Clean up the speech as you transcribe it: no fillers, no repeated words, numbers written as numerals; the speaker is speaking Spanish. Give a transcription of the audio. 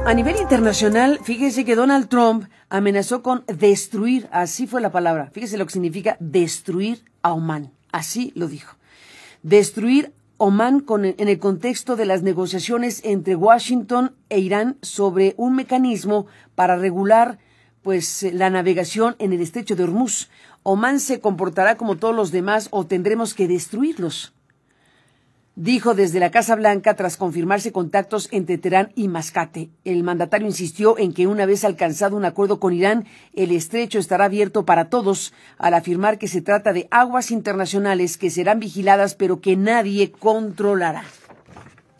A nivel internacional, fíjese que Donald Trump amenazó con destruir, así fue la palabra, fíjese lo que significa destruir a Omán, así lo dijo. Destruir Omán en el contexto de las negociaciones entre Washington e Irán sobre un mecanismo para regular la navegación en el estrecho de Hormuz. Omán se comportará como todos los demás o tendremos que destruirlos, dijo desde la Casa Blanca tras confirmarse contactos entre Teherán y Mascate. El mandatario insistió en que una vez alcanzado un acuerdo con Irán, el estrecho estará abierto para todos, al afirmar que se trata de aguas internacionales que serán vigiladas pero que nadie controlará.